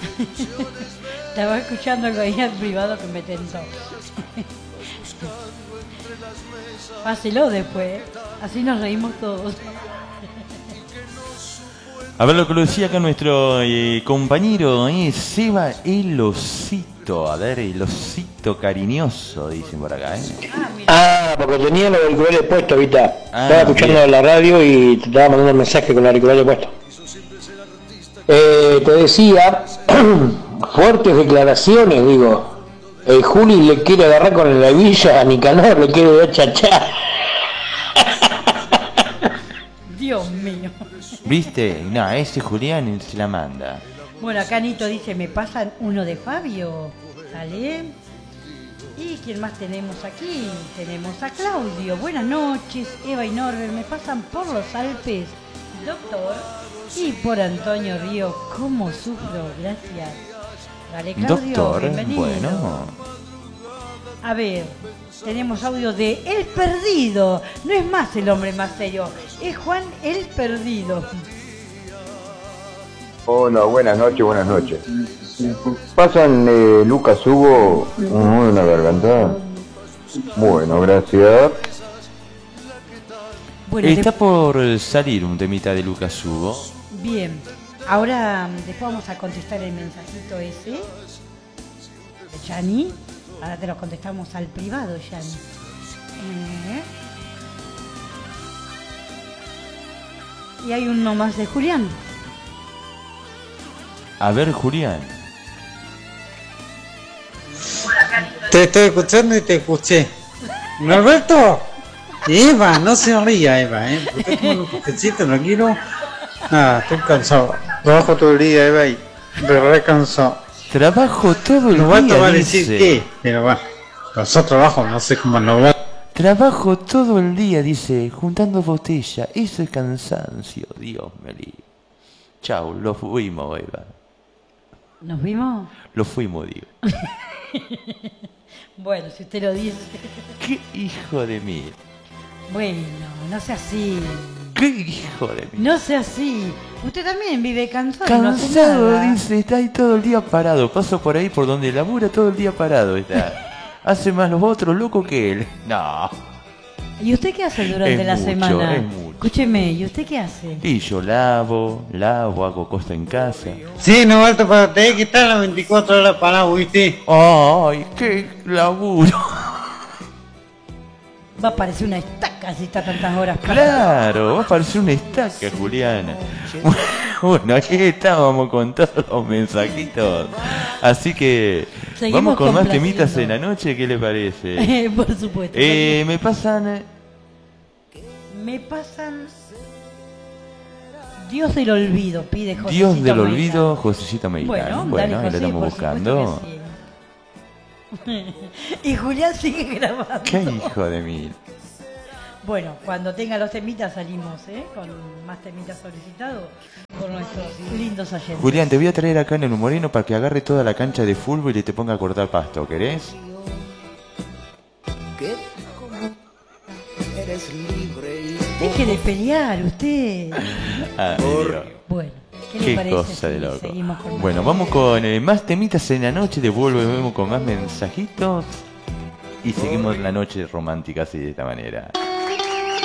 Estaba escuchando algo ahí al privado que me tentó. Páselo después, así nos reímos todos. A ver lo que lo decía acá nuestro compañero, Seba el Osito. A ver, el Osito cariñoso, dicen por acá, porque tenía los auriculares puestos, Vita. Estaba escuchando bien. la radio y te estaba mandando un mensaje con los auriculares puestos. Te decía, fuertes declaraciones, digo. Juli le quiere agarrar con la hebilla a Nicanor, le quiere dar chachá. Dios mío. ¿Viste? No, ese Julián se la manda. Bueno, acá Nito dice, ¿me pasan uno de Fabio? ¿Sale? ¿Y quién más tenemos aquí? Tenemos a Claudio. Buenas noches, Eva y Norbert. ¿Me pasan por los Alpes, doctor? Y por Antonio Río. ¿Cómo sufro? Gracias. Dale, Claudio, Doctor, bienvenido. bueno. A ver, tenemos audio de El Perdido. No es más el hombre más serio, es Juan El Perdido. Hola, buenas noches, buenas noches. ¿Pasan Lucas Hugo? Una garganta. Bueno, gracias. Bueno, Está por salir un temita de Lucas Hugo. bien, ahora después vamos a contestar el mensajito ese de Yani. Ahora te lo contestamos al privado, Yani. Y hay uno más de Julián. A ver, Julián. Te estoy escuchando y te escuché. Norberto, Eva, no se ría, Eva, Estoy tomando un cafecito, tranquilo. Nada, estoy cansado. Trabajo todo el día, Eva, y me re cansado. Trabajo todo el Norberto día, va a decir dice. qué, pero bueno, nosotros trabajo, no sé cómo nos va. Trabajo todo el día, dice, juntando botella. Eso es cansancio, Dios me libre. Chau, lo fuimos, Eva. ¿Nos vimos? Lo fuimos, digo. Bueno, si usted lo dice. ¡Qué hijo de mí! Bueno, no sea así. ¡Qué hijo de mí! No sea así. Usted también vive cansado. y no hace Cansado, nada. dice, está ahí todo el día parado. Paso por ahí por donde labura todo el día parado. Está. Hace más los otros locos que él. No. ¿Y usted qué hace durante Es la mucho, semana? es mucho. Escúcheme, ¿y usted qué hace? Y yo lavo, hago cosas en casa. Sí, Norberto, pero tenés que estar las 24 horas parado, ¿viste? ¡Ay, qué laburo! Va a parecer una estaca si está tantas horas. Claro, va a parecer una estaca, Juliana. Bueno, aquí estábamos con todos los mensajitos. Así que Seguimos vamos con más complaciendo. temitas en la noche, ¿qué le parece? Por supuesto. Me pasan... Me pasan... Dios del olvido, pide José. Dios del olvido, Josecita Mexicana. Bueno, dale, ahí José, lo estamos por buscando. supuesto que sí. Y Julián sigue grabando. Qué hijo de mí. Bueno, cuando tenga los temitas salimos, con más temitas solicitados por nuestros lindos oyentes. Julián, te voy a traer acá en el Moreno para que agarre toda la cancha de fútbol y te ponga a cortar pasto, ¿querés? Deje de pelear usted. Ah, Dios. Bueno, ¿qué le Qué parece cosa de si loco. seguimos con Bueno, vamos con más temitas en la noche, devolvemos con más mensajitos y seguimos la noche romántica así de esta manera.